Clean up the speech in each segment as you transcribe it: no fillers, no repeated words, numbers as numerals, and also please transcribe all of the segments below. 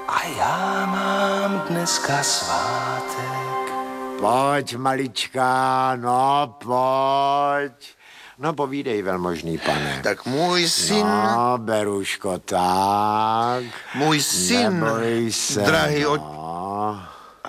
A já mám dneska svátek. Pojď, malička, no pojď. No povídej, velmožný pane. Tak můj syn... No, Beruško, tak. Můj syn, neboj se, drahý no.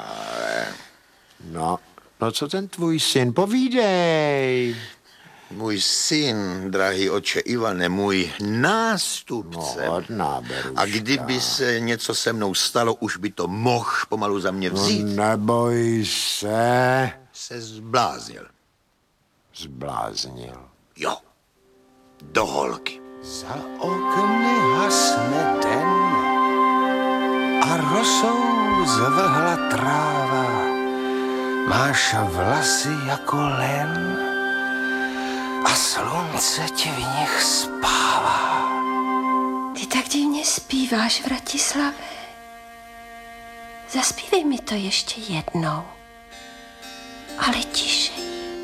No, co ten tvůj syn? Povídej. Můj syn, drahý otče Ivane, můj nástupce. No, hodná Beruška. A kdyby se něco se mnou stalo, už by to mohl pomalu za mě vzít. No, neboj se. Se zbláznil. Zbláznil. Jo, do holky. Za okny hasne den a rosou zvlhla tráva. Máš vlasy jako len a slunce ti v nich spává. Ty tak divně zpíváš, Vratislave. Zaspívej mi to ještě jednou. Ale tišej.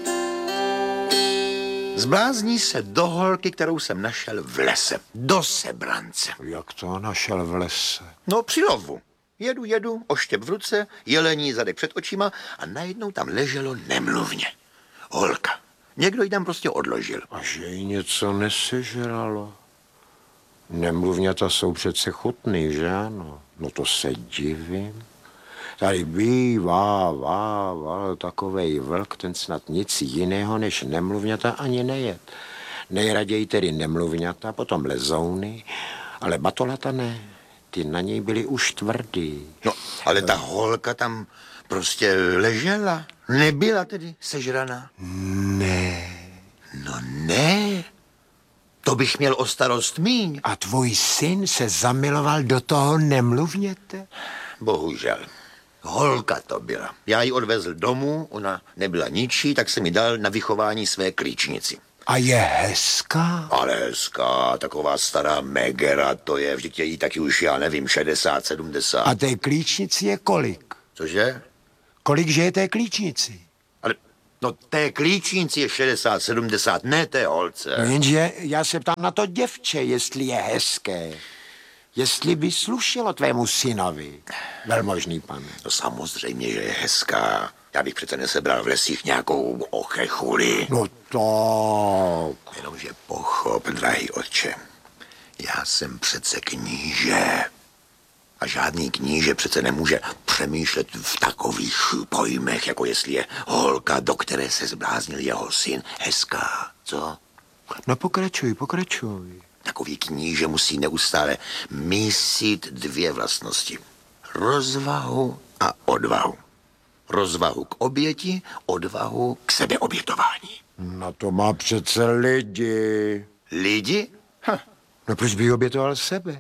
Zblázní se do holky, kterou jsem našel v lese. Do sebrance. Jak to našel v lese? No, při lovu. Jedu, oštěp v ruce, jelení zadek před očima a najednou tam leželo nemluvně. Holka. Někdo ji tam prostě odložil. A že jí něco nesežralo. Nemluvňata jsou přece chutný, že ano? No to se divím. Tady bývá takovej vlk, ten snad nic jiného než nemluvňata ani nejet. Nejraději tedy nemluvňata, potom lezouny, ale batolata ne. Ty na něj byly už tvrdý. No, ale ta holka tam prostě ležela. Nebyla tedy sežraná. Ne. No ne. To bych měl o starost míň. A tvůj syn se zamiloval do toho nemluvněte? Bohužel. Holka to byla. Já ji odvezl domů, ona nebyla ničí, tak jsem ji dal na vychování své klíčnici. A je hezká? Ale hezká, taková stará megera, to je, vždyť je jí taky už, já nevím, 60, 70. A té klíčnici je kolik? Cože? Kolik že je té klíčnici? Ale, no té klíčnici je 60, 70, ne té holce. No jenže já se ptám na to děvče, jestli je hezké. Jestli by slušelo tvému synovi, velmožný pane. No samozřejmě, že je hezká. Já bych přece nesebral v lesích nějakou ochechuli. No tak. Jenomže pochop, drahý otče, já jsem přece kníže. A žádný kníže přece nemůže přemýšlet v takových pojmech, jako jestli je holka, do které se zbláznil jeho syn, hezká, co? No pokračuj. Takový kníže musí neustále mísit dvě vlastnosti. Rozvahu a odvahu. Rozvahu k oběti, odvahu k sebeobětování. No to má přece lidi. Lidi? No proč by obětoval sebe?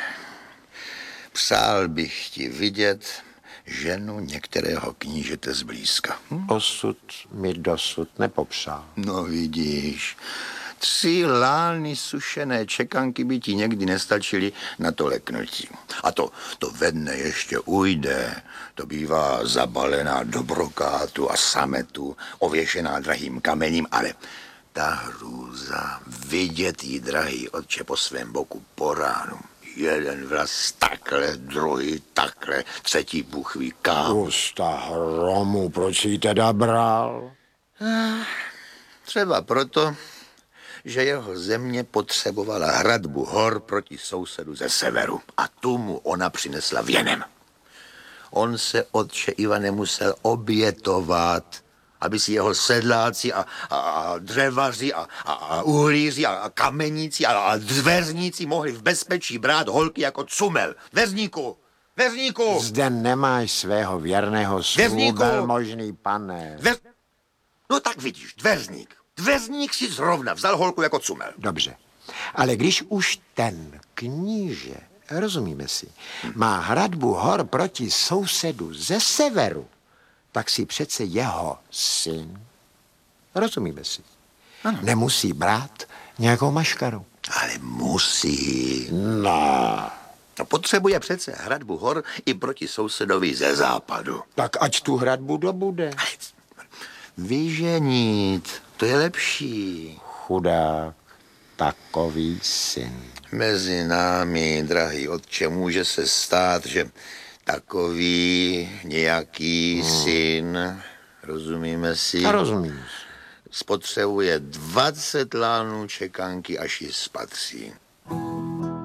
Přál bych ti vidět ženu některého knížete zblízka. Osud mi dosud nepopřál. No vidíš, 3 lány sušené čekanky by ti někdy nestačily na to leknutí. A to ve dne ještě ujde. To bývá zabalená do brokátu a sametu, ověšená drahým kamením, ale ta hrůza, vidět jí, drahý otče, po svém boku po ránu. Jeden vraz takhle, druhý takhle, třetí Bůh ví kam. Usta hromu, proč jí teda bral? Třeba proto, že jeho země potřebovala hradbu hor proti sousedu ze severu a tu mu ona přinesla věnem. On se, otče Ivane, musel obětovat, aby si jeho sedláci a dřevaři a uhlíři a kameníci a dveřníci mohli v bezpečí brát holky jako cumel. Veřníku! Zde nemáš svého věrného sluhu, velmožný pane. No tak vidíš, dveřník. Dveřník si zrovna vzal holku jako cumel. Dobře, ale když už ten kníže, rozumíme si, má hradbu hor proti sousedu ze severu, tak si přece jeho syn, rozumíme si, nemusí brát nějakou maškaru. Ale musí. No. No potřebuje přece hradbu hor i proti sousedovi ze západu. Tak ať tu hradbu dobude. Vyženít, to je lepší. Chudák. takový syn. Mezi námi, drahý otče, může se stát, že takový nějaký syn, rozumíme si, A rozumím si. spotřebuje 20 lánů čekanky, až ji spatří.